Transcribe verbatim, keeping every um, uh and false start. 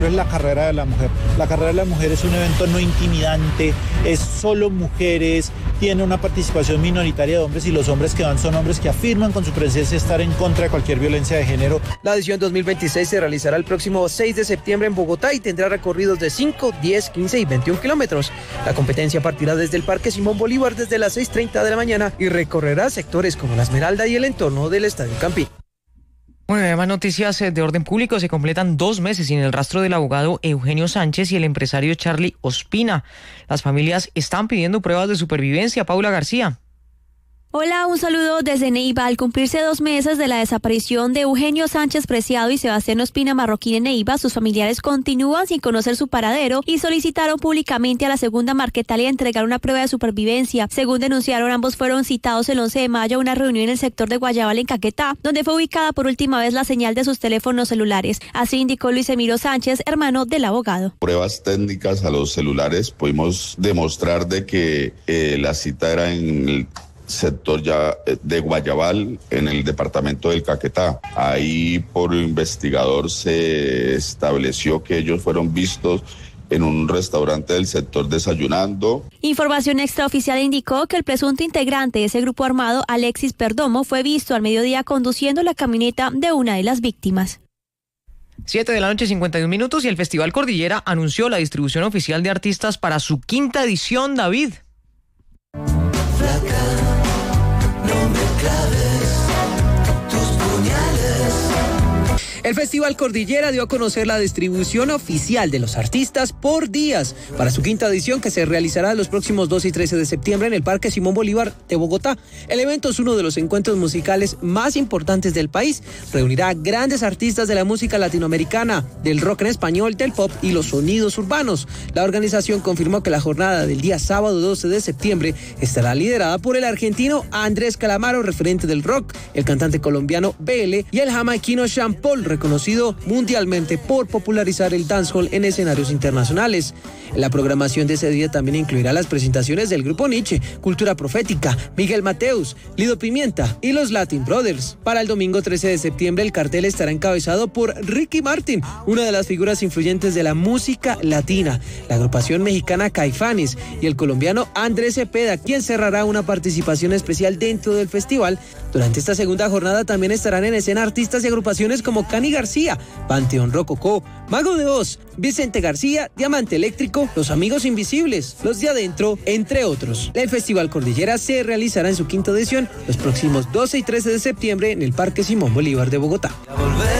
Es la carrera de la mujer. La carrera de la mujer es un evento no intimidante, es solo mujeres, tiene una participación minoritaria de hombres y los hombres que van son hombres que afirman con su presencia estar en contra de cualquier violencia de género. La edición dos mil veintiséis se realizará el próximo seis de septiembre en Bogotá y tendrá recorridos de cinco, diez, quince y veintiún kilómetros. La competencia partirá desde el Parque Simón Bolívar desde las seis y treinta de la mañana y recorrerá sectores como La Esmeralda y el entorno del Estadio Campín. Bueno, además noticias de orden público. Se completan dos meses sin el rastro del abogado Eugenio Sánchez y el empresario Charlie Ospina. Las familias están pidiendo pruebas de supervivencia. Paula García. Hola, un saludo desde Neiva. Al cumplirse dos meses de la desaparición de Eugenio Sánchez Preciado y Sebastián Ospina Marroquín en Neiva, sus familiares continúan sin conocer su paradero y solicitaron públicamente a la segunda Marquetalia entregar una prueba de supervivencia. Según denunciaron, ambos fueron citados el once de mayo a una reunión en el sector de Guayabal en Caquetá, donde fue ubicada por última vez la señal de sus teléfonos celulares. Así indicó Luis Emiro Sánchez, hermano del abogado. Pruebas técnicas a los celulares pudimos demostrar de que eh, la cita era en el sector ya de Guayabal, en el departamento del Caquetá. Ahí por investigador se estableció que ellos fueron vistos en un restaurante del sector desayunando. Información extraoficial indicó que el presunto integrante de ese grupo armado, Alexis Perdomo, fue visto al mediodía conduciendo la camioneta de una de las víctimas. siete de la noche, cincuenta y un minutos, y el Festival Cordillera anunció la distribución oficial de artistas para su quinta edición, David. El Festival Cordillera dio a conocer la distribución oficial de los artistas por días para su quinta edición, que se realizará los próximos doce y trece de septiembre en el Parque Simón Bolívar de Bogotá. El evento es uno de los encuentros musicales más importantes del país. Reunirá grandes artistas de la música latinoamericana, del rock en español, del pop y los sonidos urbanos. La organización confirmó que la jornada del día sábado doce de septiembre estará liderada por el argentino Andrés Calamaro, referente del rock, el cantante colombiano B L y el jamaiquino Sean Paul, reconocido mundialmente por popularizar el dancehall en escenarios internacionales. La programación de ese día también incluirá las presentaciones del grupo Nietzsche, Cultura Profética, Miguel Mateus, Lido Pimienta y los Latin Brothers. Para el domingo trece de septiembre el cartel estará encabezado por Ricky Martin, una de las figuras influyentes de la música latina, la agrupación mexicana Caifanes y el colombiano Andrés Cepeda, quien cerrará una participación especial dentro del festival. Durante esta segunda jornada también estarán en escena artistas y agrupaciones como Cani García, Panteón Rococó, Mago de Oz, Vicente García, Diamante Eléctrico, Los Amigos Invisibles, Los de Adentro, entre otros. El Festival Cordillera se realizará en su quinta edición los próximos doce y trece de septiembre en el Parque Simón Bolívar de Bogotá.